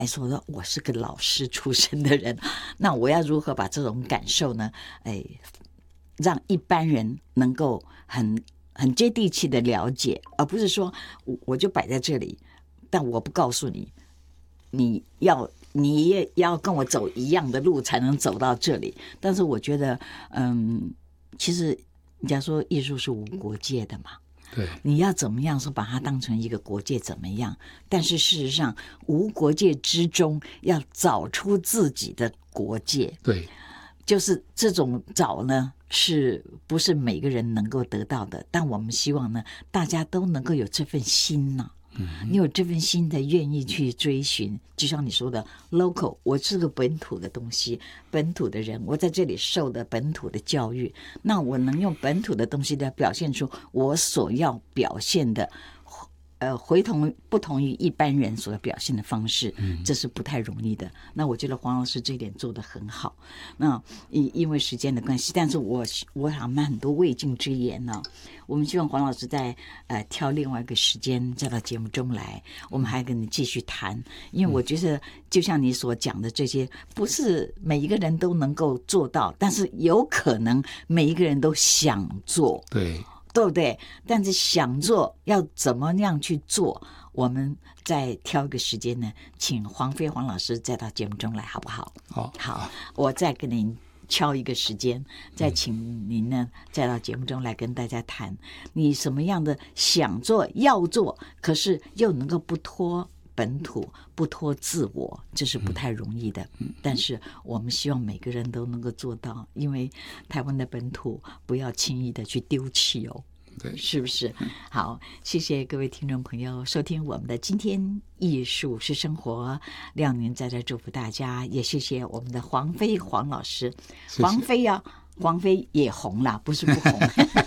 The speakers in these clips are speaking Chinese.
说我是个老师出身的人，那我要如何把这种感受呢，让一般人能够很接地气的了解，而不是说我就摆在这里，但我不告诉你，你也要跟我走一样的路才能走到这里。但是我觉得，其实人家说艺术是无国界的嘛。 对， 你要怎么样说把它当成一个国界怎么样？但是事实上，无国界之中要找出自己的国界。 对， 就是这种找呢，是不是每个人能够得到的？但我们希望呢，大家都能够有这份心呢。你有这份心的愿意去追寻，就像你说的 local， 我是个本土的东西，本土的人，我在这里受的本土的教育，那我能用本土的东西来表现出我所要表现的不同于一般人所表现的方式，这是不太容易的。那我觉得黄老师这一点做得很好。那因为时间的关系，但是我想蛮很多未尽之言呢。我们希望黄老师在挑另外一个时间再到节目中来，我们还跟你继续谈。因为我觉得就像你所讲的这些，不是每一个人都能够做到，但是有可能每一个人都想做。对不对？但是想做要怎么样去做，我们再挑一个时间呢，请黄老师再到节目中来，好不好？好，我再跟您敲一个时间，再请您呢再到节目中来跟大家谈，你什么样的想做要做，可是又能够不脱本土不脱自我，这是不太容易的。但是我们希望每个人都能够做到，因为台湾的本土不要轻易的去丢弃哦。 对， 是不是？好，谢谢各位听众朋友收听我们的今天艺术是生活，亮您在这祝福大家，也谢谢我们的黄老师。 谢谢黄飞也红了，不是不红。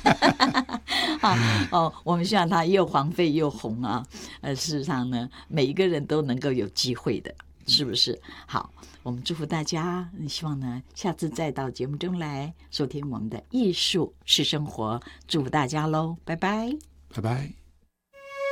我们希望他又黄飞又红啊。事实上呢，每一个人都能够有机会的，是不是？好，我们祝福大家，希望呢下次再到节目中来收听我们的艺术是生活，祝福大家喽，拜拜， 拜拜。